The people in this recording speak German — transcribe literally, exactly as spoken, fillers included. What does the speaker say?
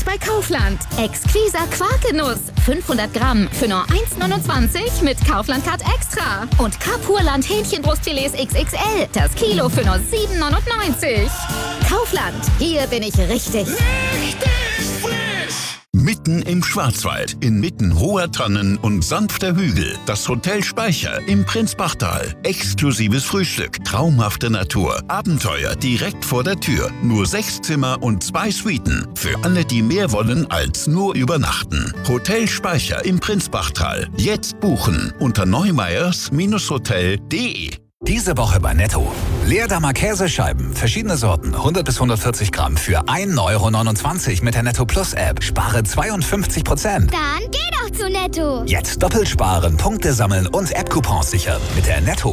bei Kaufland. Exquiser Quarkenuss. fünfhundert Gramm für nur eins neunundzwanzig mit Kaufland Card Extra. Und Kapurland Hähnchenbrustfilets X X L. Das Kilo für nur sieben neunundneunzig. Kaufland. Hier bin ich richtig. Richtig frisch! Mitten im Schwarzwald, inmitten hoher Tannen und sanfter Hügel. Das Hotel Speicher im Prinzbachtal. Exklusives Frühstück, traumhafte Natur, Abenteuer direkt vor der Tür. Nur sechs Zimmer und zwei Suiten. Für alle, die mehr wollen als nur übernachten. Hotel Speicher im Prinzbachtal. Jetzt buchen unter neumeyers Hotel punkt de. Diese Woche bei Netto. Leerdammer Käsescheiben, verschiedene Sorten, hundert bis hundertvierzig Gramm für ein Euro neunundzwanzig mit der Netto Plus App. Spare zweiundfünfzig Prozent. Dann geh doch zu Netto. Jetzt doppelt sparen, Punkte sammeln und App-Coupons sichern mit der Netto